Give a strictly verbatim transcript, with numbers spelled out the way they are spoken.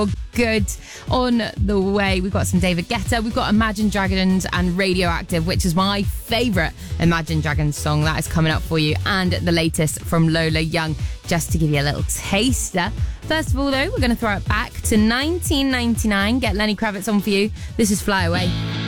Good. On the way, we've got some David Guetta, we've got Imagine Dragons and Radioactive, which is my favourite Imagine Dragons song. That is coming up for you, and the latest from Lola Young, just to give you a little taster. First of all, though, we're going to throw it back to nineteen ninety-nine. Get Lenny Kravitz on for you. This is Fly Away.